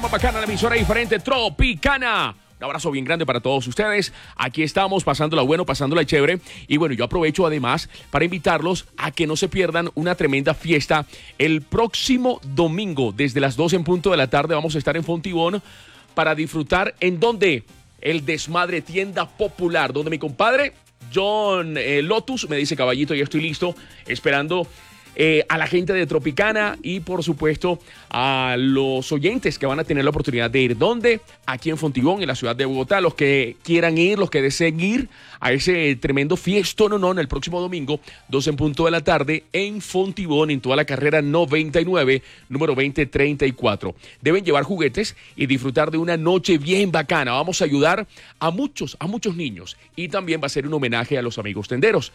Bacana, la emisora diferente Tropicana. Un abrazo bien grande para todos ustedes. Aquí estamos pasándola bueno, pasándola chévere. Y bueno, yo aprovecho además para invitarlos a que no se pierdan una tremenda fiesta. El próximo domingo, desde las 2 en punto de la tarde, vamos a estar en Fontibón para disfrutar en donde el Desmadre Tienda Popular, donde mi compadre John Lotus me dice: caballito, ya estoy listo, esperando a la gente de Tropicana y por supuesto a los oyentes que van a tener la oportunidad de ir. ¿Dónde? Aquí en Fontibón, en la ciudad de Bogotá. Los que quieran ir, los que deseen ir a ese tremendo fiestón en el próximo domingo, 2 en punto de la tarde, en Fontibón, en toda la carrera 99, número 2034. Deben llevar juguetes y disfrutar de una noche bien bacana. Vamos a ayudar a muchos niños y también va a ser un homenaje a los amigos tenderos.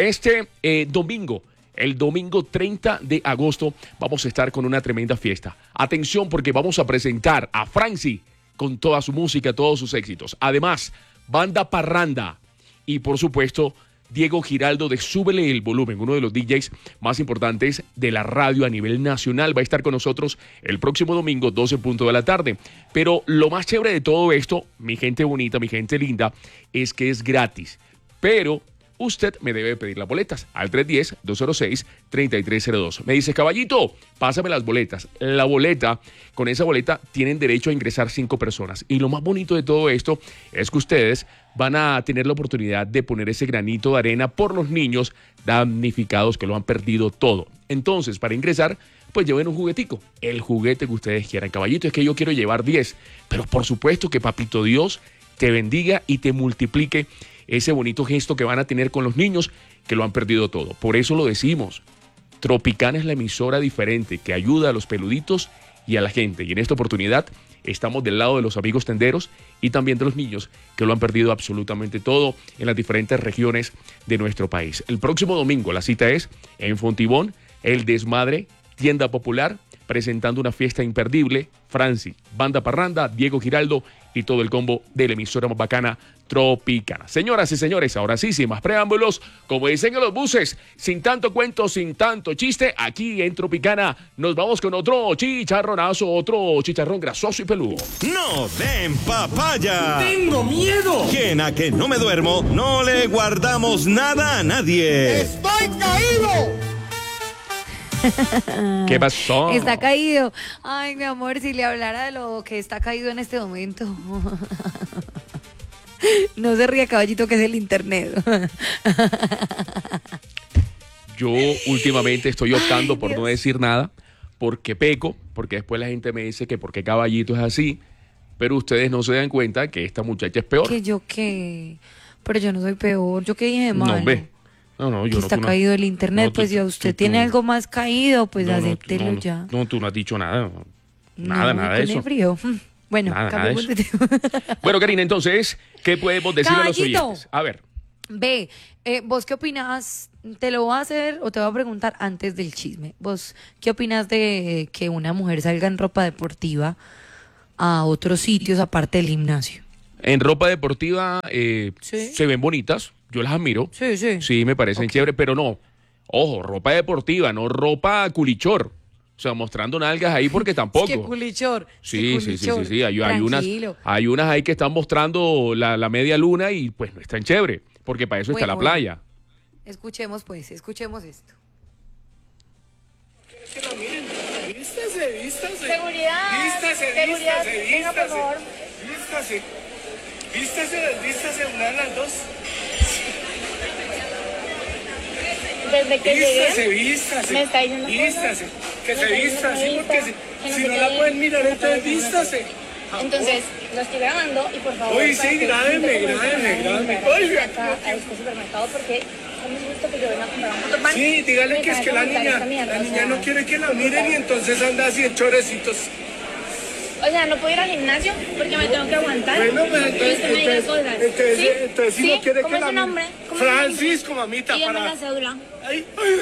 El domingo 30 de agosto vamos a estar con una tremenda fiesta. Atención, porque vamos a presentar a Franci con toda su música, todos sus éxitos. Además, Banda Parranda y por supuesto Diego Giraldo de Súbele el Volumen, uno de los DJs más importantes de la radio a nivel nacional. Va a estar con nosotros el próximo domingo, 12 en punto de la tarde. Pero lo más chévere de todo esto, mi gente bonita, mi gente linda, es que es gratis. Pero usted me debe pedir las boletas al 310-206-3302. Me dice: caballito, pásame las boletas. Con esa boleta tienen derecho a ingresar 5 personas. Y lo más bonito de todo esto es que ustedes van a tener la oportunidad de poner ese granito de arena por los niños damnificados que lo han perdido todo. Entonces, para ingresar, pues lleven un juguetico, el juguete que ustedes quieran. Caballito, es que yo quiero llevar 10, pero por supuesto que Papito Dios te bendiga y te multiplique ese bonito gesto que van a tener con los niños que lo han perdido todo. Por eso lo decimos, Tropicana es la emisora diferente que ayuda a los peluditos y a la gente. Y en esta oportunidad estamos del lado de los amigos tenderos y también de los niños que lo han perdido absolutamente todo en las diferentes regiones de nuestro país. El próximo domingo la cita es en Fontibón, el Desmadre Tienda Popular, presentando una fiesta imperdible. Franci, Banda Parranda, Diego Giraldo y todo el combo de la emisora más bacana Tropicana. Señoras y señores, ahora sí, sin más preámbulos, como dicen en los buses, sin tanto cuento, sin tanto chiste, aquí en Tropicana nos vamos con otro chicharronazo, otro chicharrón grasoso y peludo. ¡No den papaya! ¡Tengo miedo! ¿Quién a que no me duermo? No le guardamos nada a nadie. ¡Estoy caído! ¿Qué pasó? Está caído. Ay, mi amor, si le hablara de lo que está caído en este momento. No se ría, caballito, que es el internet. Yo últimamente estoy optando por no decir nada, porque peco, porque después la gente me dice que por qué caballito es así, pero ustedes no se dan cuenta que esta muchacha es peor. ¿Que yo qué? Pero yo no soy peor. ¿Yo qué dije de malo? No, ve. No, yo no. Está caído el internet, pues si usted tiene algo más caído, pues acéptelo ya. No, tú no has dicho nada. Nada de eso. Con el frío. Bueno, cambiemos de tema. Bueno, Karina, entonces, ¿qué podemos decir a los oyentes? A ver. Ve, ¿vos qué opinas? Te lo voy a hacer o te voy a preguntar antes del chisme. ¿Vos qué opinas de que una mujer salga en ropa deportiva a otros sitios aparte del gimnasio? En ropa deportiva ¿Sí? Se ven bonitas, yo las admiro. Sí. Sí, me parecen chévere, pero no. Ojo, ropa deportiva, no ropa culichor. O sea, mostrando nalgas ahí porque tampoco. Es que culichor. Sí. Hay unas ahí que están mostrando la media luna y pues no es tan chévere, porque para eso está la playa. Escuchemos esto. Es que la miren. Vístase. Seguridad. Venga, por favor. Vístase, una de las dos. Desde que llegué, Vístase. me está diciendo Vístase. Que Me se está vista, diciendo sí, porque que no si sé no qué, la pueden mirar, que no entonces pueden mirar. vístase. Entonces, lo estoy grabando y por favor. Uy, para sí, que grábeme. gente como Uy, ustedes acá a este supermercado porque es muy justo que yo venga a comprar un motorpan. Sí, dígale Me que es que salga la a montar niña esta mierda, no quiere que la miren y entonces anda así en chorecitos. O sea, no puedo ir al gimnasio porque me tengo que aguantar. Bueno, pues y usted me diga cosas. entonces si no quiere ¿Cómo que es la su nombre? ¿Cómo es su Francisco, mamita, nombre? Dígame para... la cédula. Ay.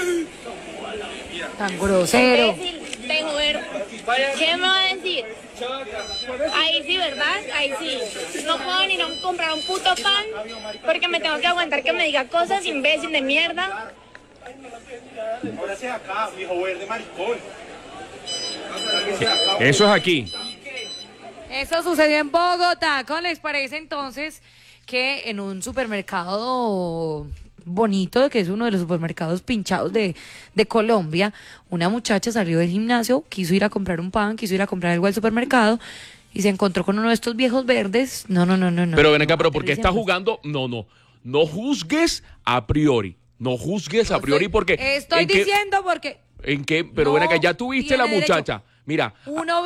Tan grosero. Imbécil, de joder. ¿Qué me va a decir? Ahí sí, ¿verdad? Ahí sí. No puedo ni no comprar un puto pan porque me tengo que aguantar que me diga cosas, imbécil de mierda. Ahora sí acá, mijo verde maricón. Eso es aquí. Eso sucedió en Bogotá. ¿Cómo les parece entonces que en un supermercado bonito, que es uno de los supermercados pinchados de Colombia, una muchacha salió del gimnasio, quiso ir a comprar un pan, quiso ir a comprar algo al supermercado y se encontró con uno de estos viejos verdes? No. Pero ven acá, pero ¿por qué aterricen, está jugando? No juzgues a priori. No juzgues a priori porque... Estoy ¿en qué- diciendo porque... ¿En qué? Pero No ven acá, ya tuviste la tiene derecho. muchacha. Mira,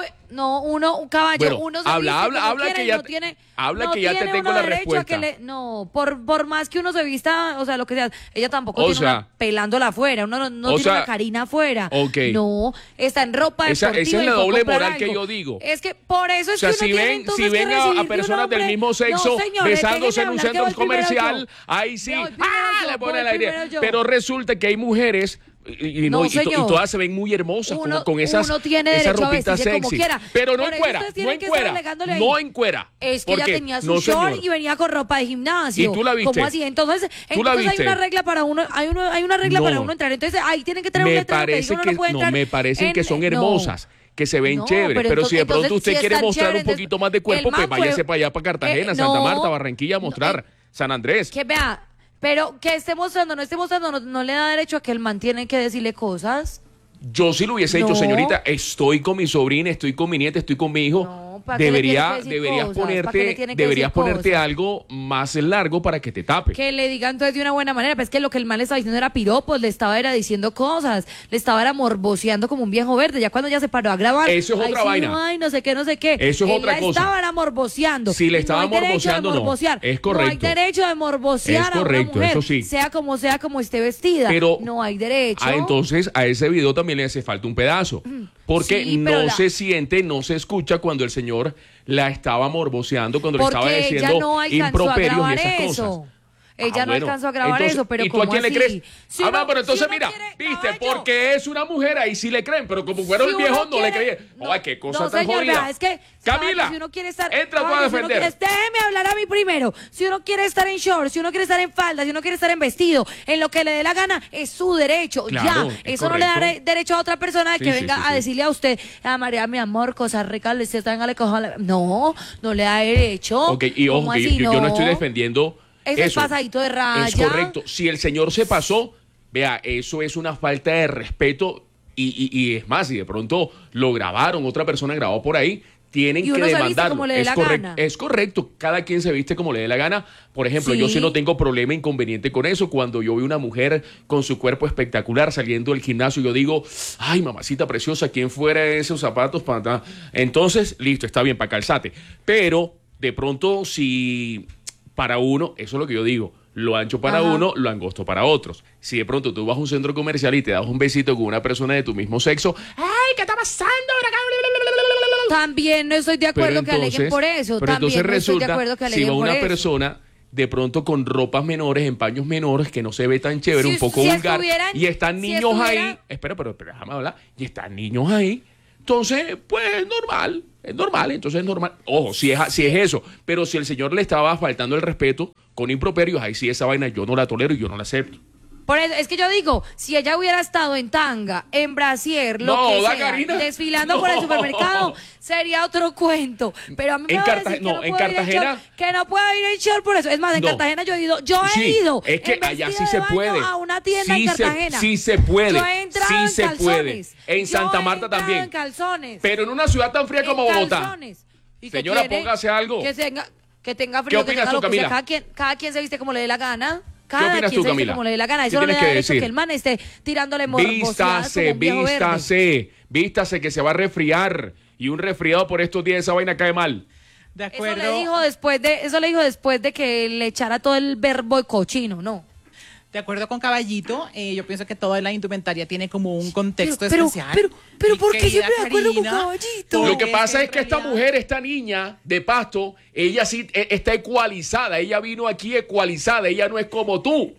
un caballo, Bueno, uno se habla, viste habla, como habla quiere que y ya no te- tiene, habla no que ya te tiene tengo uno la derecho a respuesta. por más que uno se vista, o sea, lo que sea, ella tampoco O tiene sea, una pelándola afuera, uno no o tiene sea, una Karina afuera. ok. No, está en ropa Esa deportiva. es y la fue a doble comprar moral que algo. yo digo. Es que por eso o es sea, que uno si tiene ven, entonces si ven que a recibir de un personas del hombre. mismo sexo No, señores, besándose en déjenme un hablar, que centro voy primero comercial, yo. ahí sí, Que voy primero yo, le pone voy el aire. primero yo. Pero resulta que hay mujeres y señor. todas se ven muy hermosas con esas, uno tiene esa derecho a ropita vestirse como sexy. quiera. Pero no Por eso encuera, ustedes no tienen que estar encuera, alegándole ahí. no encuera. Es que ¿Por ella qué? tenía su No, short señor. y venía con ropa de gimnasio. ¿Y tú la viste? ¿Cómo así? Entonces ¿Tú la hay viste? una regla para uno, hay una regla No. para uno entrar. Entonces ahí tienen que tener un Me letrero que diga parece uno que no puede no, entrar me parecen en- que son no. hermosas, que se ven No, chéveres, pero si de pronto entonces, usted si quiere están mostrar un chéveres, poquito más de cuerpo, el pues man fue- váyase para allá, para Cartagena, Santa no, Marta, Barranquilla, a mostrar, San Andrés. Que vea, pero que esté mostrando, no esté mostrando, no le da derecho a que el man tiene que decirle cosas. Yo sí lo hubiese dicho, No. señorita, estoy con mi sobrina, estoy con mi nieta, estoy con mi hijo. No, ¿para qué le tiene que decir Deberías cosas? ¿Para qué le tiene que deberías decir ponerte cosas? algo más largo para que te tape. Que le digan entonces de una buena manera, pero es que lo que el man le estaba diciendo era piropos, le estaba era diciendo cosas, le estaba era morboseando como un viejo verde, ya cuando ya se paró a grabar. Eso es ay, otra sí, vaina. no, ay, no sé qué. Eso es Él otra la cosa. estaba era morboseando. Si le Y estaba no hay derecho de morboseando, no. morbosear. Es No hay correcto. derecho de morbosear Es a una correcto, mujer, eso sí. sea como esté vestida. Pero no hay derecho. entonces a ese video también le hace falta un pedazo. Porque Sí, pero no se siente, no se escucha cuando el señor la estaba morboseando, cuando le estaba Porque ella diciendo no alcanzó a improperios y grabar esas eso. cosas. Ella no alcanzó a grabar entonces, eso, pero ¿y tú a ¿cómo quién le así? crees? Si No, uno- pero entonces si uno mira, quiere, viste, caballo. porque es una mujer, ahí sí le creen, pero como fuera Si un viejo, uno no le quiere- creían. no, Ay, qué cosa no, tan señor, jodida. vea, es que, Camila, caballo, si uno quiere estar, entra tú a caballo, si uno defender. déjeme hablar a mí primero. Si uno quiere estar en shorts, si uno quiere estar en falda, si uno quiere estar en vestido, en lo que le dé la gana, es su derecho. Claro, ya, es eso no le da correcto. derecho a otra persona de Sí, que sí, venga sí, a sí. decirle a usted, a María, mi amor, cosas ricas, le venga, le coja la... No le da derecho. Ok, y ojo, ¿Cómo que así? yo no estoy defendiendo Ese eso. pasadito de raya. Es correcto. Si el señor se pasó, vea, eso es una falta de respeto y es más, si de pronto lo grabaron, otra persona grabó por ahí, tienen Y que uno se viste demandarlo. como le dé Es la correcto, gana. es correcto. Cada quien se viste como le dé la gana. Por ejemplo, yo sí Sí. no tengo problema inconveniente con eso. Cuando yo veo una mujer con su cuerpo espectacular saliendo del gimnasio, yo digo, ay, mamacita preciosa, ¿quién fuera esos zapatos para...? Entonces, listo, está bien, para calzate. Pero, de pronto, si para uno, eso es lo que yo digo, lo ancho para Ajá. uno, lo angosto para otros. Si de pronto tú vas a un centro comercial y te das un besito con una persona de tu mismo sexo, ¡ay, qué está pasando! También no estoy de acuerdo que aleguen por eso. Pero También entonces no estoy de resulta, acuerdo que si aleguen va por una eso. persona de pronto con ropas menores, en paños menores, que no se ve tan chévere, Si- un poco si vulgar, estuvieran- y están si niños ahí, estuvieran- espera, pero déjame hablar, y están niños ahí, entonces, pues es normal, entonces es normal. Ojo, si es eso, pero si el señor le estaba faltando el respeto con improperios, ahí sí esa vaina yo no la tolero y yo no la acepto. Por eso, es que yo digo, si ella hubiera estado en tanga, en brasier, lo No, que da, sea, Karina. desfilando por el No. supermercado, sería otro cuento. Pero a mí me En va a Cartagena- decir que no, en puedo ir Cartagena- short, que no puedo ir en short por eso. Es más, en No. Cartagena yo he ido, Sí, he ido es que en allá vestido sí de se baño puede. a una tienda Sí en se- Cartagena. sí se puede. Yo he entrado Sí en se calzones. puede. En Yo Santa he Marta entrado también. en calzones. Pero en una ciudad tan fría como en Bogotá. calzones. ¿Y qué Señora, quiere? póngase algo. Que tenga frío, que opinas tenga tú, lo que sea. Camila? Cada quien se viste como le dé la gana. ¿Qué Cada opinas quien tú, se viste Camila? como le dé la gana. ¿Qué Eso no le tienes da que derecho decir? que el man esté tirándole morboseadas como un viejo verde. Vístase que se va a resfriar. Y un resfriado por estos días, esa vaina cae mal. De Eso acuerdo. le dijo después de que le echara todo el verbo cochino, ¿no? De acuerdo con Caballito, yo pienso que toda la indumentaria tiene como un contexto Pero- especial. pero Mi ¿por qué querida siempre de acuerdo con Karina, Caballito? porque Lo que pasa es que en esta realidad- mujer, esta niña de Pasto, ella sí está ecualizada. Ella vino aquí ecualizada. Ella no es como tú.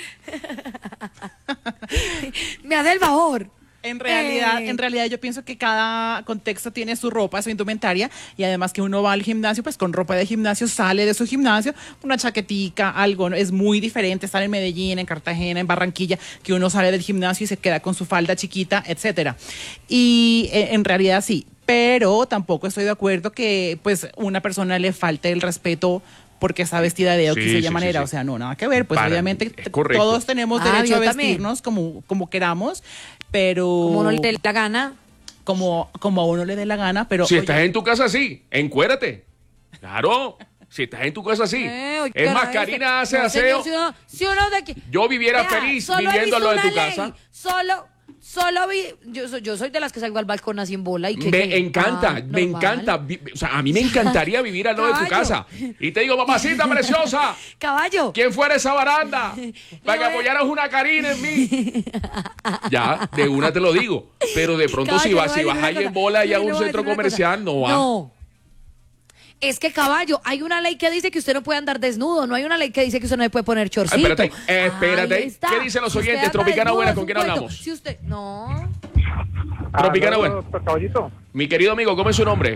Me hace el favor. En realidad yo pienso que cada contexto tiene su ropa, su indumentaria, y además que uno va al gimnasio, pues con ropa de gimnasio, sale de su gimnasio, una chaquetica, algo, ¿no? Es muy diferente estar en Medellín, en Cartagena, en Barranquilla, que uno sale del gimnasio y se queda con su falda chiquita, etcétera. Y en realidad sí. pero tampoco estoy de acuerdo que pues una persona le falte el respeto porque está vestida de X Sí, sí, manera. sí. O sea, no, nada que ver. Pues Obviamente obviamente correcto. todos tenemos derecho a yo también. vestirnos como queramos, pero Como uno le dé la gana. como a uno le dé la gana, pero Si oye, estás en tu casa, sí, encuérate. Claro, si estás en tu casa, sí. Oiga, Es más, no, Karina hace no, aseo. señor, si uno de aquí. Yo viviera Vea, feliz solo he viviendo visto lo de tu una ley, casa. Solo vi. Yo soy de las que salgo al balcón así en bola y que. Me encanta, me normal. encanta. O sea, a mí me encantaría vivir al lado de tu Caballo. casa. Y te digo, mamacita preciosa, Caballo. ¿quién fuera esa baranda? Para que voy a- apoyaras una Karina en mí. Ya, de una te lo digo. Pero de pronto si Caballo, vas, le si voy a vas decir ahí una en cosa. bola y a Le un voy a centro decir una comercial, cosa. no va. No. Es que, caballo, hay una ley que dice que usted no puede andar desnudo. No hay una ley que dice que usted no le puede poner chorcito. Espérate. Ahí está. ¿Qué dicen los Si usted oyentes? anda Tropicana desnudo, Buena, es ¿con un quién cuento. hablamos? Si usted. No. Tropicana Buena. Doctor Caballito. Mi querido amigo, ¿cómo es su nombre?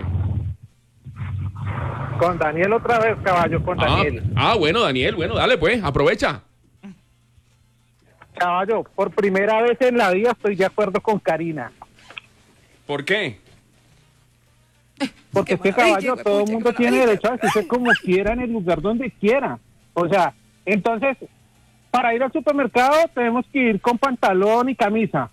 Con Daniel otra vez, caballo, con Daniel. Bueno, Daniel, bueno, dale pues, aprovecha. Caballo, por primera vez en la vida estoy de acuerdo con Karina. ¿Por qué? Porque es que, caballo, todo el mundo tiene derecho a vestirse como quiera en el lugar donde quiera. O sea, entonces, para ir al supermercado tenemos que ir con pantalón y camisa.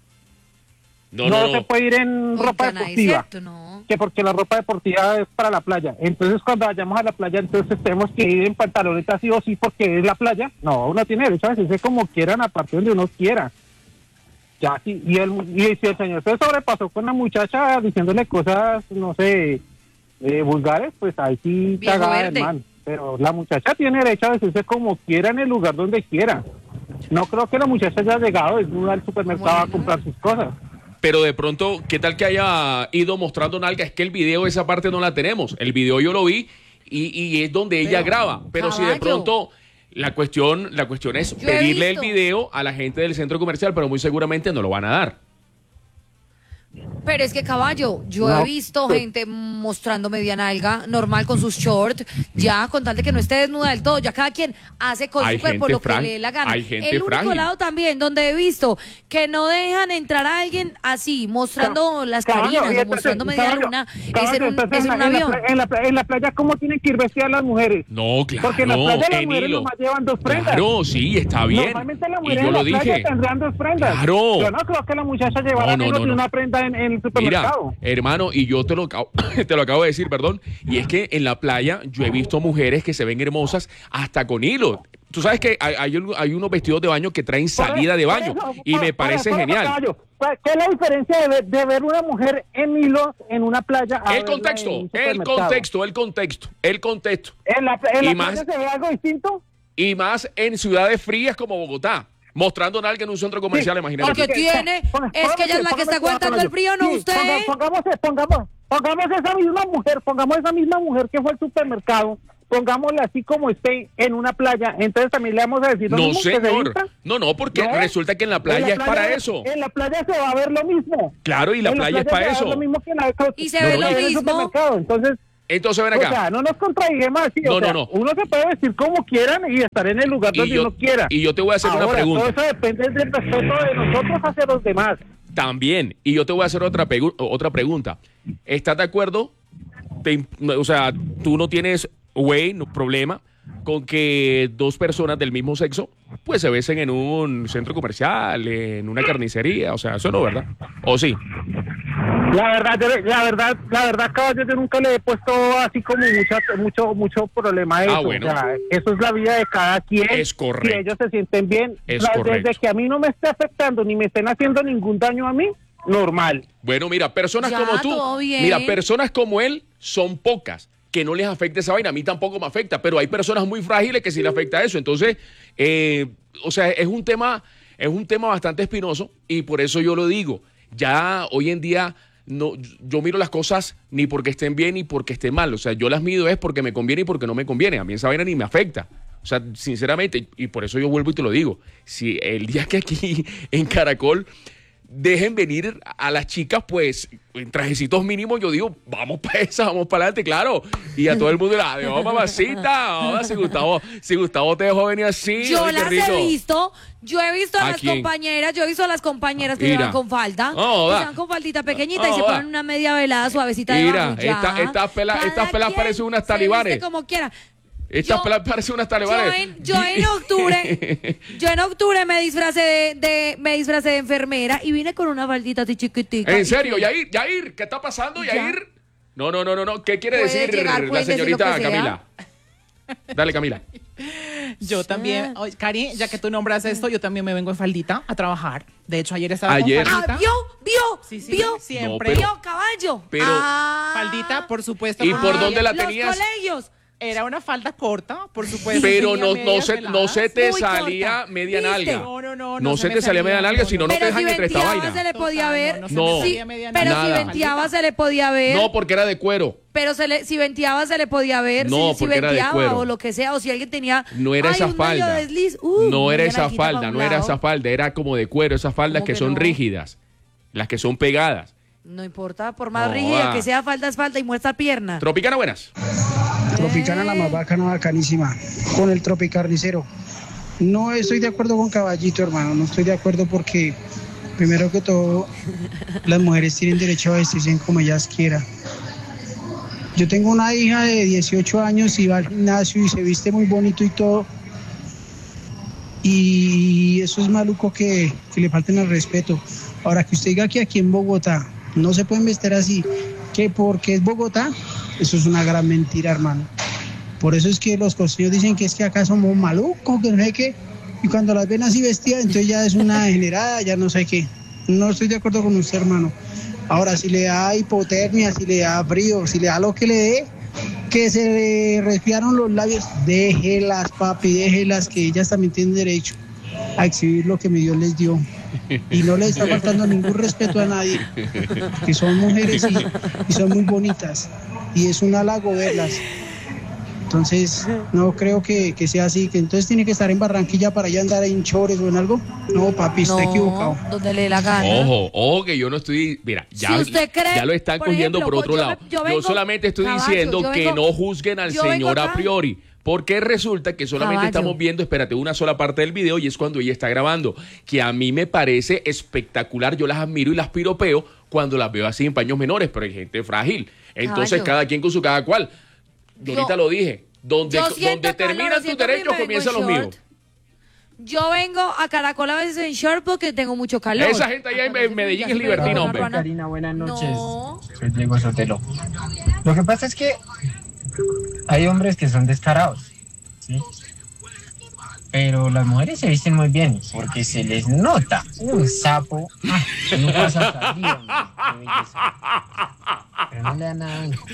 No se puede ir en ropa Oigan, ahí, deportiva. ¿cierto? No. Que porque la ropa deportiva es para la playa. Entonces, cuando vayamos a la playa, entonces tenemos que ir en pantalonetas sí o sí porque es la playa. No, uno tiene derecho a vestirse como quieran, a partir donde uno quiera. Ya, sí. Y si el señor se sobrepasó con la muchacha diciéndole cosas, no sé, vulgares, pues ahí sí Viejo cagada verde. de mal. Pero la muchacha tiene derecho a vestirse como quiera en el lugar donde quiera. No creo que la muchacha haya llegado desnuda al supermercado a comprar sus cosas. Pero de pronto, ¿qué tal que haya ido mostrando nalga? Es que el video, esa parte no la tenemos. El video yo lo vi y es donde ella graba. Pero si de caballo. pronto la cuestión es Yo he pedirle el visto. video a la gente del centro comercial, pero muy seguramente no lo van a dar. Pero es que, caballo, yo No. he visto gente mostrando media nalga normal con sus shorts, ya con tal de que no esté desnuda del todo, ya cada quien hace con Hay su cuerpo gente lo que frágil, le dé la gana. hay gente El único frágil. lado también donde he visto que no dejan entrar a alguien así, mostrando las Caballo, carinas y o entonces, mostrando media caballo, luna, caballo, es en un entonces, avión. en la playa, ¿cómo tienen que ir vestidas las mujeres? No, claro, Porque en la playa las en mujeres hilo. nomás llevan dos prendas. Claro, sí, está bien. Normalmente las Y mujeres yo en lo la playa dije. tendrán dos prendas. Claro. Yo no creo que la muchacha llevara No, no, menos no, de no. una prenda en el Mira, supermercado. hermano, y yo te lo acabo de decir, perdón, y es que en la playa yo he visto mujeres que se ven hermosas hasta con hilo. Tú sabes que hay unos vestidos de baño que traen salida de baño y me parece genial. Caballo, ¿qué es la diferencia de ver una mujer en hilos en una playa? a El verla en contexto, un el supermercado? contexto. ¿En la Y playa más- se ve algo distinto? Y más en ciudades frías como Bogotá, mostrando nalga en un centro comercial, Sí, imagínate. Porque tú. tiene, es que ella es la que está aguantando el frío, no Sí, usted. Pongamos esa misma mujer que fue al supermercado, pongámosla así como esté en una playa, entonces también le vamos a decir lo No, mismo que se señor. vista. No, porque No. resulta que en la En playa la es para eso. En la playa se va a ver lo mismo. Claro, y la En playa es para se va a eso. ver lo mismo que en la Y se ve lo en el mismo. supermercado. Entonces, Entonces ven o acá. sea, no nos contradigamos así. No, o sea, no. uno se puede vestir como quieran y estar en el lugar donde uno quiera. y yo te voy a hacer una Ahora, pregunta. todo eso depende del respeto de nosotros hacia los demás. También, y yo te voy a hacer otra pregunta. ¿Estás de acuerdo? O sea, tú no tienes problema con que dos personas del mismo sexo pues se besen en un centro comercial, en una carnicería, o sea, eso no, ¿verdad? ¿O sí? La verdad, caballo, yo nunca le he puesto así como mucho problema a eso. Bueno. O sea, eso es la vida de cada quien. Es correcto. Si ellos se sienten bien, Es correcto. desde que a mí no me esté afectando ni me estén haciendo ningún daño a mí, normal. Bueno, mira, personas Ya, como tú, todo bien. mira, personas como él son pocas, que no les afecta esa vaina. A mí tampoco me afecta, pero hay personas muy frágiles que sí le afecta eso. Entonces, o sea, es un tema bastante espinoso y por eso yo lo digo. Ya hoy en día no, yo miro las cosas ni porque estén bien ni porque estén mal. O sea, yo las mido es porque me conviene y porque no me conviene. A mí esa vaina ni me afecta. O sea, sinceramente, y por eso yo vuelvo y te lo digo. Si el día que aquí en Caracol dejen venir a las chicas, pues, en trajecitos mínimos. Yo digo, vamos para esa, vamos para adelante, claro. Y a todo el mundo le da, adiós, mamacita. Ahora, si Gustavo te dejó venir así. Yo ay, qué las rico. he visto, yo he visto ¿A a las quién? compañeras, que Mira. van con falda, No, que da. se van con faldita pequeñita y No, se da. ponen una media velada suavecita de Mira, barro. estas pelas Cada quien parecen unas se talibanes. viste como quiera. Estas Yo- pelas parecen unas talibanes. Yo en octubre me disfracé de enfermera y vine con una faldita así chiquitica. ¿En serio? Yair, ¿qué está pasando, Ya. Yair? No. ¿Qué quiere Puede decir llegar, la pueden decir señorita lo que sea. Camila? Dale, Camila. Yo también, oye, Cari, ya que tú nombras esto, yo también me vengo en faldita a trabajar. De hecho, ayer estaba Ayer. con faldita. ¿Vio? Sí, ¿Vio? siempre. No, ¿Vio, caballo? pero- Faldita, por supuesto. ¿Y con por media. dónde la Los tenías? colegios. Era una falda corta, por supuesto. Pero tenía no medias se veladas. te Muy salía corta. media ¿Viste? nalga. No, No se te salía media nalga, si no te Pero dejan si entre esta venteaba vaina. se le podía Total, ver. no se me salía media Pero nalga. si Nada. venteaba se le podía ver. No, porque era de cuero. Pero si venteaba se le podía ver. No, si porque era de venteaba cuero. o lo que sea. O si alguien tenía. No era ay, esa un medio falda. desliz, No era media esa nalguita pa' falda, un no era lado. esa falda. Era como de cuero, esas faldas ¿Cómo que que son no? rígidas. Las que son pegadas. No importa, por más No, rígida va. que sea, falda es falda y muestra pierna. Tropicana, buenas. Tropicana la más bacana, bacanísima. Con el tropicarnicero. No estoy de acuerdo con Caballito, hermano. No estoy de acuerdo porque, primero que todo, las mujeres tienen derecho a vestirse como ellas quieran. Yo tengo una hija de 18 años y va al gimnasio y se viste muy bonito y todo. Y eso es maluco que le falten al respeto. Ahora que usted diga que aquí en Bogotá no se pueden vestir así, que porque es Bogotá, eso es una gran mentira, hermano. Por eso es que los costeños dicen que es que acá somos malucos, que no sé qué. Y cuando las ven así vestidas, entonces ya es una degenerada, ya no sé qué. No estoy de acuerdo con usted, hermano. Ahora, si le da hipotermia, si le da frío, si le da lo que le dé, que se le resfriaron los labios, déjelas, papi, déjelas, que ellas también tienen derecho a exhibir lo que mi Dios les dio. Y no les está faltando ningún respeto a nadie, que son mujeres y son muy bonitas. Y es un halago verlas. Entonces, no creo que sea así, que entonces tiene que estar en Barranquilla para allá andar en chores o en algo. No, papi, está equivocado. Donde le dé la gana. Ojo, que yo no estoy. Mira, ya, Si usted cree, ya lo están por cogiendo ejemplo, por otro yo lado. me- yo vengo- solamente estoy Caballo, diciendo yo que vengo- no juzguen al yo vengo señor a acá. priori. Porque resulta que solamente Caballo. estamos viendo, espérate, una sola parte del video y es cuando ella está grabando. Que a mí me parece espectacular. Yo las admiro y las piropeo cuando las veo así en paños menores, pero hay gente frágil. Entonces, Caballo. cada quien con su cada cual. Yo ahorita lo dije. Donde yo siento donde calor, terminan tus siento derechos, frío, me vengo comienzan los en míos. short. Yo vengo a Caracol a veces en short porque tengo mucho calor. Esa gente allá en Medellín es libertina, hombre. Karina, buenas noches. No. Soy Diego Sotelo. Lo que pasa es que hay hombres que son descarados, ¿sí? Pero las mujeres se visten muy bien porque se les nota un sapo. Que no pasa hasta frío, hombre. Qué belleza. Pero no le da nada a uno.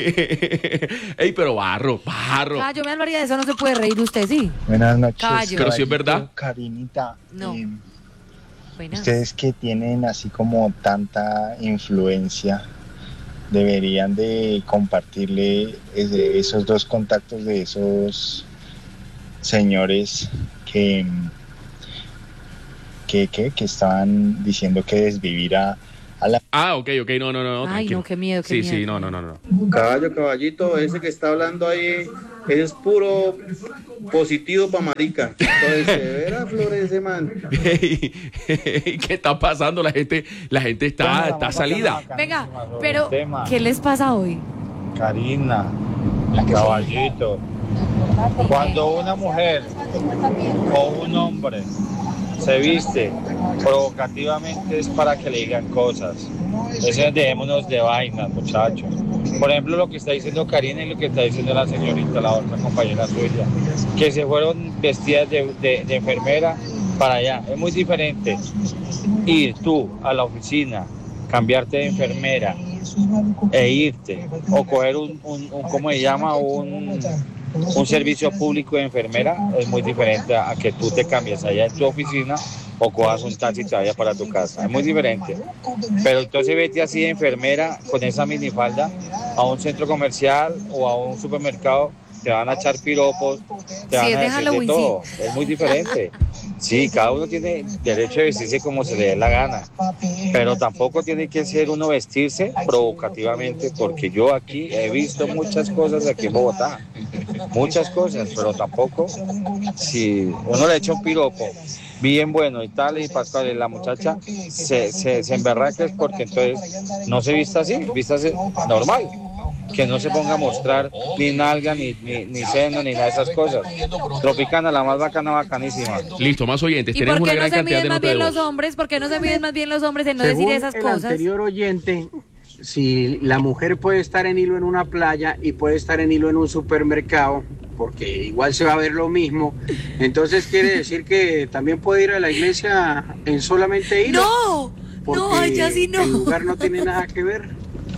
Ey, pero barro. Ah, yo me alvaría de eso, no se puede reír usted, sí. Buenas noches. Caballo. Pero sí es verdad. Carinita, No. Buenas. ustedes que tienen así como tanta influencia, deberían de compartirle esos dos contactos de esos señores que estaban diciendo que desvivir a la... Ah, ok, no. Ay, tranquilo. no, qué miedo, qué Sí, miedo. no. Caballito, ese que está hablando ahí es puro positivo para marica. Entonces, de veras, florece, man. ¿Qué está pasando? La gente está salida. Venga, pero tema. ¿qué les pasa hoy? Karina, caballito, cuando una mujer o un hombre se viste provocativamente es para que le digan cosas. Entonces dejémonos de vainas, muchachos. Por ejemplo, lo que está diciendo Karina y lo que está diciendo la señorita, la otra compañera suya, que se fueron vestidas de enfermera para allá. Es muy diferente ir tú a la oficina, cambiarte de enfermera e irte, o coger ¿cómo se llama? Un servicio público de enfermera. Es muy diferente a que tú te cambies allá en tu oficina o cojas un taxi y te vayas para tu casa. Es muy diferente. Pero entonces vete así de enfermera con esa minifalda a un centro comercial o a un supermercado, te van a echar piropos, te van Sí, a es de decir de Halloween, todo. Es muy diferente. Sí, cada uno tiene derecho a vestirse como se le dé la gana, pero tampoco tiene que ser uno vestirse provocativamente, porque yo aquí he visto muchas cosas aquí en Bogotá, muchas cosas, pero tampoco si uno le echa un piropo bien bueno y tal, y Pascual, y la muchacha se emberraca, es porque entonces no se vista así, vístase normal. Que no se ponga a mostrar ni nalga, ni seno, ni nada de esas cosas. Tropicana, la más bacana, bacanísima. Listo, más oyentes. ¿Y Tenemos por una qué no gran se cantidad miden de más notas de bien los voz. hombres? ¿Por qué no se miden más bien los hombres en no Según decir esas el cosas? anterior oyente, si la mujer puede estar en hilo en una playa y puede estar en hilo en un supermercado, porque igual se va a ver lo mismo, entonces quiere decir que también puede ir a la iglesia en solamente hilo. ¡No! Porque No, allá sí no. el lugar no tiene nada que ver.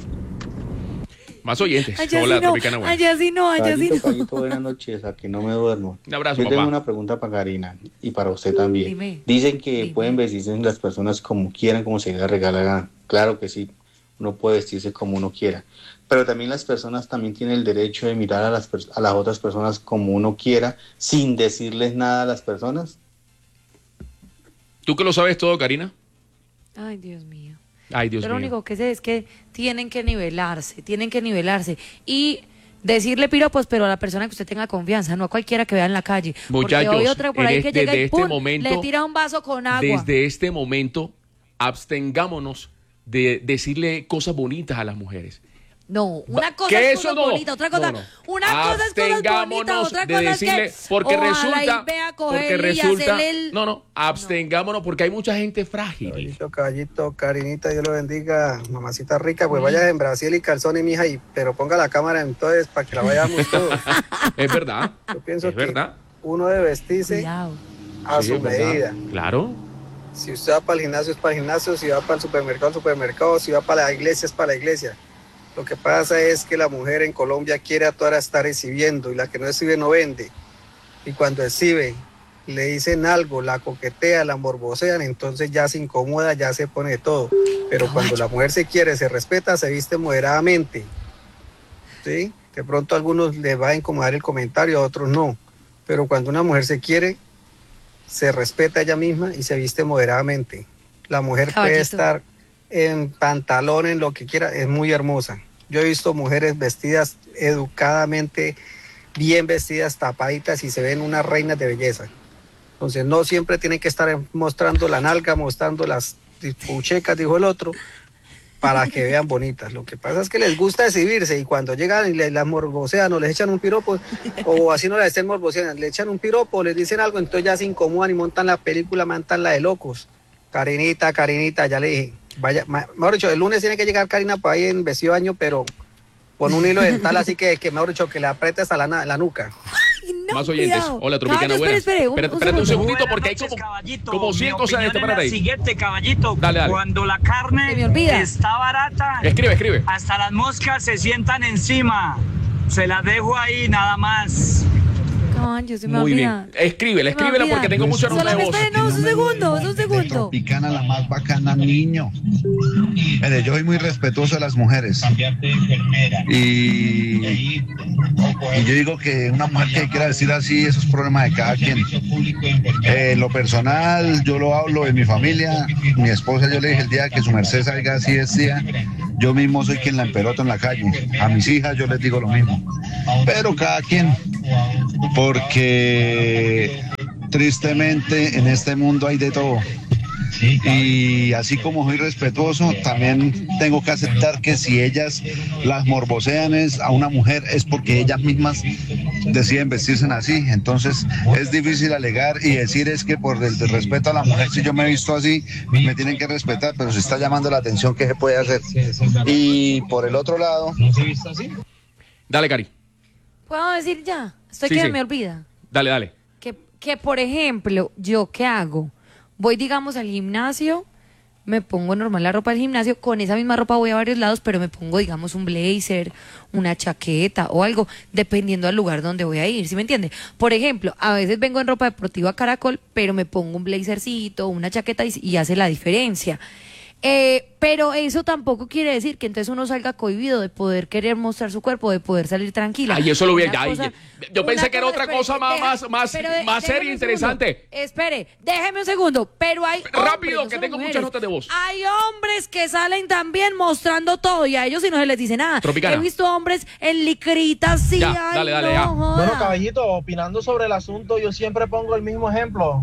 Más oyentes. Allá Hola, sí no, Tropicana, buenas. allá sí no, allá sí no. Caballito, buenas noches, aquí no me duermo. Un abrazo, Yo tengo papá. una pregunta para Karina y para usted también. Dime. Dicen que pueden vestirse las personas como quieran, como se les regala la gana. Claro que sí, uno puede vestirse como uno quiera. Pero también las personas también tienen el derecho de mirar a las otras personas como uno quiera, sin decirles nada a las personas. ¿Tú que lo sabes todo, Karina? Ay, Dios mío. Ay, Dios Yo lo mío. único que sé es que tienen que nivelarse. Y decirle piropos, pero a la persona que usted tenga confianza, no a cualquiera que vea en la calle. Muchachos, porque hoy otra por ahí que llega desde y este ¡pum! momento- Le tira un vaso con agua. Desde este momento, abstengámonos de decirle cosas bonitas a las mujeres. No, una cosa ¿Qué es eso cosas no? bonitas, otra cosa, No, no. una cosa es cosas Abstengámonos bonitas, otra de cosa es decirle, que porque ojalá resulta, y vea porque cogerle y resulta, hacerle el... no, abstengámonos porque hay mucha gente frágil. Caballito, Karinita, Dios lo bendiga, mamacita rica, pues vaya en Brasil y calzones, mija, pero ponga la cámara entonces para que la vayamos todos. Es verdad, Yo pienso es que verdad. uno debe vestirse Cuidado. a Sí, su es verdad. medida. Claro. Si usted va para el gimnasio, es para el gimnasio, si va para el supermercado, si va para la iglesia, es para la iglesia. Lo que pasa es que la mujer en Colombia quiere a toda hora estar exhibiendo y la que no exhibe no vende. Y cuando exhibe, le dicen algo, la coquetea, la morbosean, entonces ya se incomoda, ya se pone de todo. Pero cuando la mujer se quiere, se respeta, se viste moderadamente. ¿Sí? De pronto a algunos les va a incomodar el comentario, a otros no. Pero cuando una mujer se quiere, se respeta ella misma y se viste moderadamente. La mujer puede Caballito. estar en pantalón, en lo que quiera, es muy hermosa. Yo he visto mujeres vestidas educadamente, bien vestidas, tapaditas y se ven unas reinas de belleza. Entonces no siempre tienen que estar mostrando la nalga, mostrando las puchecas, dijo el otro, para que vean bonitas. Lo que pasa es que les gusta exhibirse y cuando llegan y las morbosean o les echan un piropo, o así no les estén morboseando, le echan un piropo, les dicen algo, entonces ya se incomodan y montan la película, montan la de locos. Karinita, ya le dije. Vaya, mejor dicho, el lunes tiene que llegar Karina para ahí en vestido de baño, pero con un hilo dental, así que mejor dicho, que le apriete hasta la nuca. Más oyentes. cuidado. Hola, Tropicana, Caballo, buenas. espere, espérate un segundito porque hay Buenas como, noches, caballito. como 100 Mi cosas de opinión esta es para la ahí. siguiente, caballito. Dale. Cuando la carne Se me olvida. está barata, Escribe. hasta las moscas se sientan encima. Se las dejo ahí nada más. Caballo, se me Muy olvida. bien. Escríbela olvida. porque tengo mucha nota de Solamente voz. espere, no, un segundo. Tropicana, la más bacana, niño. Mire, yo soy muy respetuoso de las mujeres. Y yo digo que una mujer que quiera decir así, eso es problema de cada quien. Lo personal, yo lo hablo de mi familia. Mi esposa, yo le dije el día que su merced salga así vestida, yo mismo soy quien la empeloto en la calle. A mis hijas yo les digo lo mismo. Pero cada quien, porque tristemente en este mundo hay de todo. Y así como soy respetuoso, también tengo que aceptar que si ellas las morbosean a una mujer es porque ellas mismas deciden vestirse así. Entonces es difícil alegar y decir es que por el respeto a la mujer, si yo me he visto así, me tienen que respetar, pero se está llamando la atención, ¿qué se puede hacer? Y por el otro lado... Dale, Cari. ¿Puedo decir ya? Estoy Sí, que sí. me olvida. Dale. Que por ejemplo, ¿yo qué hago? Voy, digamos, al gimnasio, me pongo normal la ropa del gimnasio, con esa misma ropa voy a varios lados, pero me pongo, digamos, un blazer, una chaqueta o algo, dependiendo del lugar donde voy a ir, ¿sí me entiende? Por ejemplo, a veces vengo en ropa deportiva Caracol, pero me pongo un blazercito, una chaqueta y hace la diferencia. Pero eso tampoco quiere decir que entonces uno salga cohibido de poder querer mostrar su cuerpo, de poder salir tranquila. Ay, eso lo vi. Una cosa- Yo pensé una que era otra cosa más déjeme seria e un interesante. segundo. Espere, déjeme un segundo. Pero hay Rápido, hombres, no que solo tengo mujeres. muchas notas de voz. Hay hombres que salen también mostrando todo y a ellos sí no se les dice nada. Tropicana. He visto hombres en licritas, sí. Ya, ay, dale, no ya. joda. Bueno, caballito, opinando sobre el asunto, yo siempre pongo el mismo ejemplo.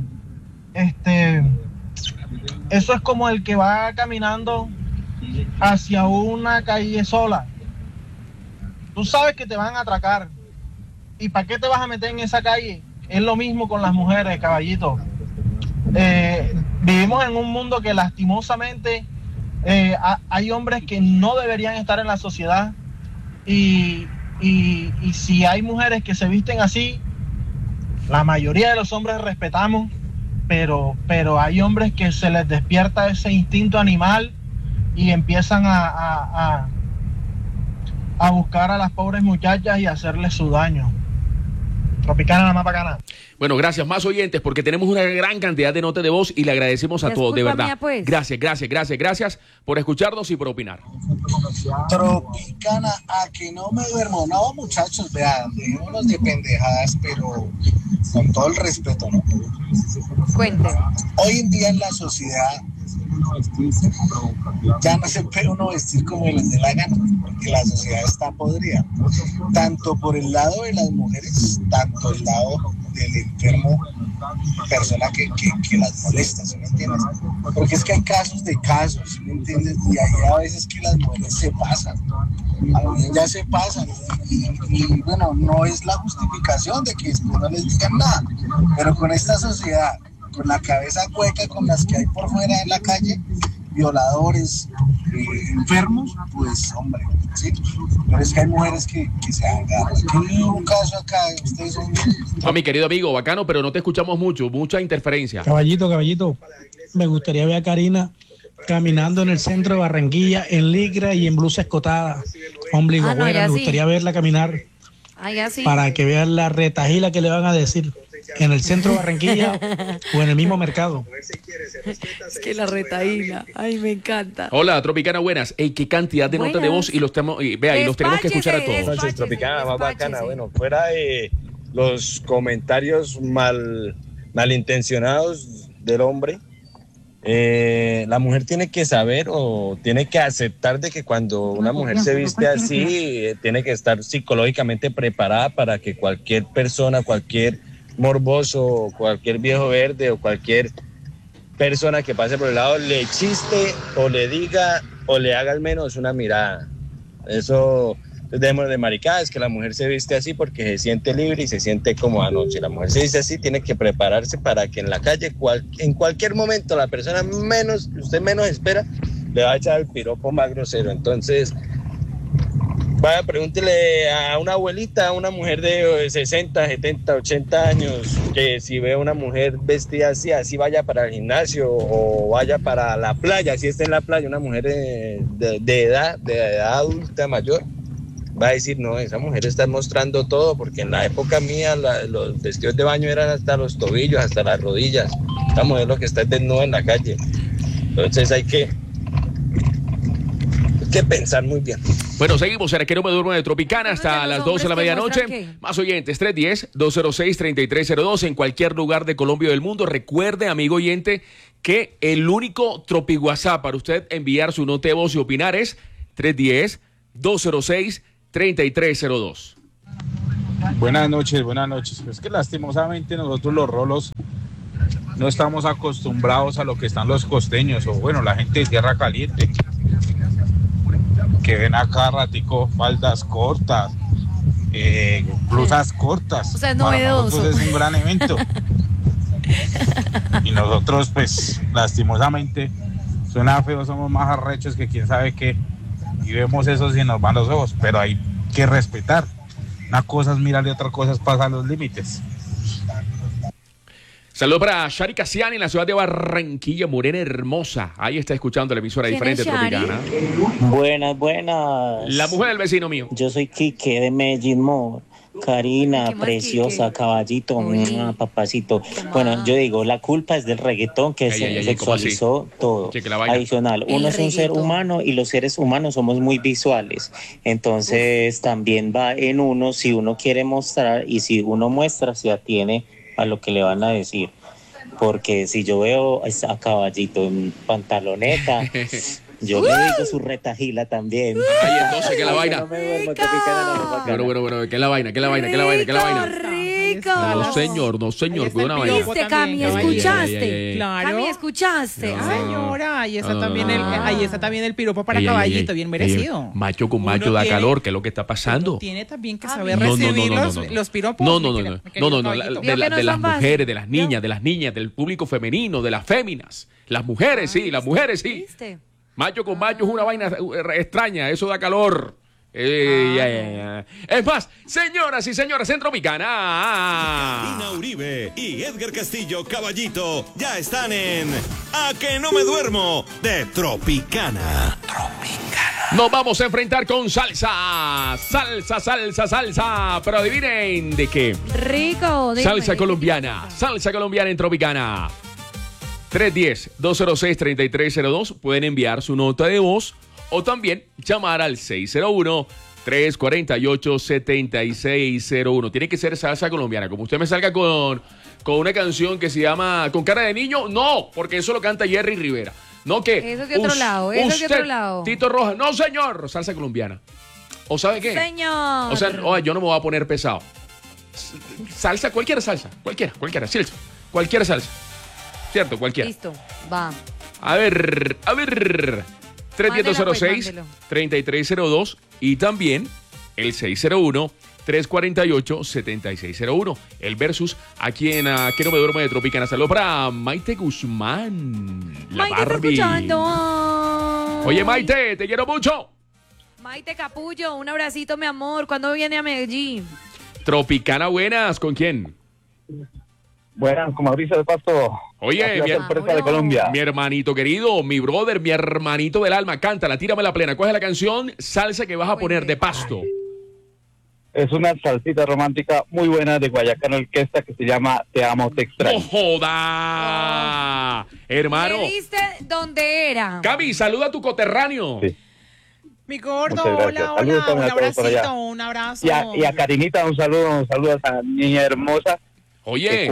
Eso es como el que va caminando hacia una calle sola. Tú sabes que te van a atracar. ¿Y para qué te vas a meter en esa calle? Es lo mismo con las mujeres, caballito. Vivimos en un mundo que lastimosamente hay hombres que no deberían estar en la sociedad. Y si hay mujeres que se visten así, la mayoría de los hombres respetamos, pero hay hombres que se les despierta ese instinto animal y empiezan a buscar a las pobres muchachas y hacerles su daño. Tropicana, la más bacana. Bueno, gracias, más oyentes, porque tenemos una gran cantidad de notas de voz y le agradecemos a Es todos, de culpa verdad. mía, pues. Gracias por escucharnos y por opinar. Tropicana, a que no me duermo. No, muchachos, vean, dejémonos de pendejadas, pero con todo el respeto, ¿no? Cuente. Hoy en día en la sociedad ya no se puede uno vestir como les dé la gana, porque la sociedad está podrida, tanto por el lado de las mujeres, tanto el lado del enfermo, persona que las molesta, ¿sí me entiendes? Porque es que hay casos de casos, ¿sí me entiendes? Y hay a veces que las mujeres se pasan, a veces ya se pasan, y bueno, no es la justificación de que después no les digan nada, pero con esta sociedad, con la cabeza hueca con las que hay por fuera de la calle, violadores, enfermos, pues hombre, ¿sí? Pero es que hay mujeres que se agarran. Hay un caso acá, ustedes son... No, mi querido amigo, bacano, pero no te escuchamos mucha interferencia. Caballito, me gustaría ver a Karina caminando en el centro de Barranquilla en licra y en blusa escotada, ombligo no, fuera. ya Me sí. gustaría verla caminar Ay, así. para que vean la retajila que le van a decir en el centro de Barranquilla o en el mismo mercado. Es que la retaíla. Ay, me encanta. Hola, Tropicana, buenas. Ey, qué cantidad de notas de voz y los tenemos que escuchar a todos. Noches, Tropicana, más bacana. Bueno, fuera de los comentarios malintencionados del hombre, la mujer tiene que saber o tiene que aceptar de que cuando una mujer se viste así, tiene que estar psicológicamente preparada para que cualquier persona, cualquier morboso, cualquier viejo verde o cualquier persona que pase por el lado le chiste o le diga o le haga al menos una mirada. Eso dejemos de maricadas, que la mujer se viste así porque se siente libre y se siente cómoda. No, si la mujer se viste así, tiene que prepararse para que en la calle, en cualquier momento, la persona usted menos espera, le va a echar el piropo más grosero. Entonces, vaya, pregúntele a una abuelita, a una mujer de 60, 70, 80 años, que si ve a una mujer vestida así vaya para el gimnasio o vaya para la playa, si está en la playa, una mujer de edad adulta mayor, va a decir, no, esa mujer está mostrando todo, porque en la época mía los vestidos de baño eran hasta los tobillos, hasta las rodillas. Esta mujer lo que está es desnuda en la calle. Entonces hay que pensar muy bien. Bueno, seguimos en Arquero Me Duermo de Tropicana hasta las 12 de la medianoche. ¿Qué? Más oyentes, 310-206-3302 en cualquier lugar de Colombia o del mundo. Recuerde, amigo oyente, que el único Tropi WhatsApp para usted enviar su nota de voz y opinar es 310-206-3302. Buenas noches. Es que lastimosamente nosotros los rolos no estamos acostumbrados a lo que están los costeños o bueno, la gente de Tierra Caliente, que ven acá ratico faldas cortas, blusas cortas. O sea, es Para novedoso. nosotros es un gran evento. Y nosotros, pues, lastimosamente, suena feo, somos más arrechos que quién sabe qué. Y vemos eso y nos van los ojos, pero hay que respetar. Una cosa es mirar y otra cosa es pasar los límites. Saludos para Shari Casiani en la ciudad de Barranquilla, Morena hermosa. Ahí está escuchando la emisora ¿Quién diferente es Shari? Tropicana. Buenas. La mujer del vecino mío. Yo soy Quique de Medellín Mall. Karina, ¿Qué más, preciosa, Quique? caballito, papacito. Bueno, yo digo, la culpa es del reggaetón que Ay, ¿cómo así? sexualizó todo. Che, que la vaina. Adicional, El uno es un ser reggaetón. humano y los seres humanos somos muy visuales. Entonces, también va en uno si uno quiere mostrar y si uno muestra, se atiene a lo que le van a decir. Porque si yo veo a caballito en pantaloneta, yo le digo su retajila también. Ay, entonces, ¿qué es la vaina? No me duermo, Tropicana, no me bacana. Bueno, ¿qué es la vaina? ¿Qué es la vaina? ¿Qué es la vaina? ¿Qué es la vaina? Rico. No, señor, cuida una vaina. ¿Viste, Cami? ¿Escuchaste? Claro. Cami, ¿escuchaste? No. Ay, Señora, ahí está también el piropo para Ey, ey, caballito, ey, bien ey, merecido. macho con Uno macho da tiene- calor, ¿qué es lo que está pasando? Tiene también que saber No, recibir no. los piropos. No, mi querido caballito. de las mujeres, de las niñas, del público femenino, de las féminas. Las mujeres, sí, las mujeres, sí. ¿Viste? Macho con macho es una vaina extraña, eso da calor. Es más, señoras y señores, en Tropicana. Karina Uribe y Edgar Castillo Caballito ya están en A que no me duermo de Tropicana. Nos vamos a enfrentar con salsa. Salsa. Pero adivinen de qué. Rico. dime. Salsa colombiana en Tropicana. 310-206-3302. Pueden enviar su nota de voz o también llamar al 601-348-7601. Tiene que ser salsa colombiana. Como usted me salga con una canción que se llama Con cara de niño, no, porque eso lo canta Jerry Rivera. No que Eso es de otro lado, eso es de otro usted, lado. Tito Rojas, no señor, salsa colombiana. ¿O sabe qué? Señor. O sea, yo no me voy a poner pesado. Salsa, cualquier salsa, cualquiera, salsa, cualquier salsa. ¿Cierto? Cualquiera. Listo, va. A ver. 310-206-3302 y también el 601-348-7601. El versus aquí en Que no me duermo de Tropicana. Saludos para Maite Guzmán, la Maite está Barbie. escuchando. Oye, Maite, te quiero mucho. Maite Capullo, un abracito, mi amor. ¿Cuándo viene a Medellín? Tropicana, buenas. ¿Con quién? Buenas, con Mauricio de Pasto. Oye, la sorpresa de Colombia. Mi hermanito querido, mi brother, mi hermanito del alma, cántala, tírame la plena. ¿Cuál es la canción salsa que vas a poner de Pasto? Es una salsita romántica muy buena de Guayacán Orquesta que se llama Te amo, te extraño. ¡No joda! Hermano. ¿Me viste dónde era? Cami, saluda a tu coterráneo. Sí. Mi gordo, Muchas gracias. Saludos hola, un también a todos por allá. abracito, un abrazo. Y a Karinita, un saludo a esa niña hermosa. Oye.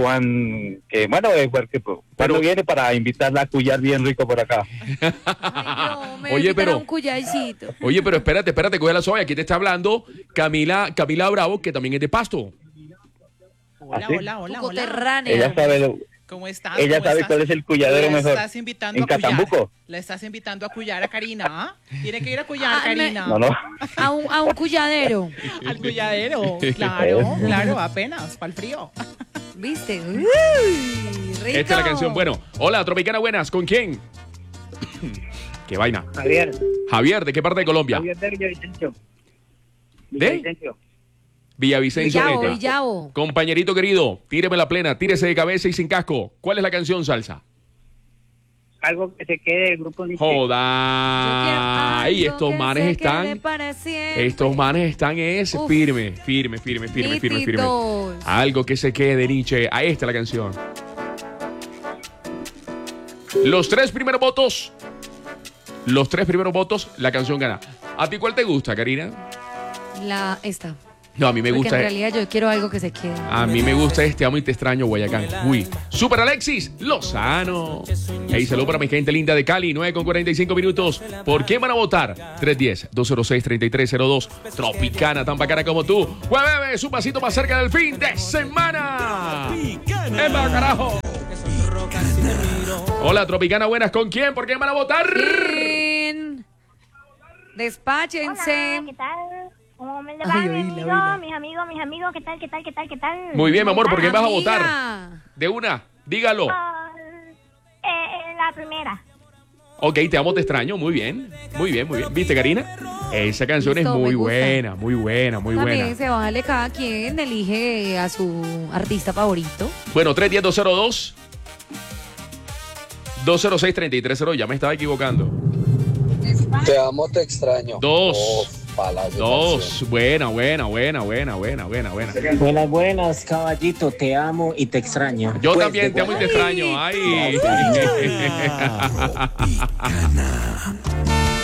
Cuando viene para invitarla a cuyar bien rico por acá. Oye, pero un cuyaycito. Oye, pero espérate, coge la suave. Aquí te está hablando Camila Bravo, que también es de Pasto. Hola, ¿Ah, sí? hola. Coterránea. Ella sabe, ¿Cómo estás? ella ¿Cómo sabe estás? cuál es el cuyadero La mejor. estás invitando En a cuyar. Catambuco. La estás invitando a cuyar a Karina, ¿ah? Tiene que ir a cuyar, Karina. No. A un cuyadero. Al cuyadero. Claro, apenas, para el frío. ¿Viste? Uy, rico. Esta es la canción. Bueno, hola, Tropicana, buenas. ¿Con quién? ¿Qué vaina? Javier, ¿de qué parte de Colombia? Javier de Villavicencio. ¿De? Villavicencio. neta. Villavo. Compañerito querido, tíreme la plena, tírese de cabeza y sin casco. ¿Cuál es la canción salsa? Algo que se quede del grupo Nietzsche. Joda. Ay, estos manes están. Estos manes están firme. Nítidos. Algo que se quede, Nietzsche. Ahí está la canción. Los tres primeros votos, la canción gana. ¿A ti cuál te gusta, Karina? Esta. No, a mí me Porque gusta. en realidad yo quiero algo que se quede. A mí me gusta Amo y te extraño, Guayacán. Uy. Super Alexis Lozano. Hey, saludo para mi gente linda de Cali, 9:45 minutos. ¿Por qué van a votar? 310-206-3302. Tropicana, tan bacana como tú. Jueves, un pasito más cerca del fin de semana. ¡Epa, carajo! Hola, Tropicana, buenas. ¿Con quién? ¿Por qué van a votar? Despáchense. Hola, ¿qué tal? ¿Cómo me le Ay, va, mis amigos, ¿qué tal? Muy bien, mi amor, ¿por qué vas a Amiga. votar? De una, dígalo. La primera. Ok, te amo, te extraño. Muy bien. ¿Viste, Karina? Esa canción Listo, es muy me gusta. buena. También se vale, cada quien elige a su artista favorito. Bueno, 310-202. 206-3302. Ya me estaba equivocando. Te amo, te extraño. 2. palas. Dos. Buena. Buenas, caballito, te amo y te extraño. Yo Pues, también te amo y te extraño. Ay.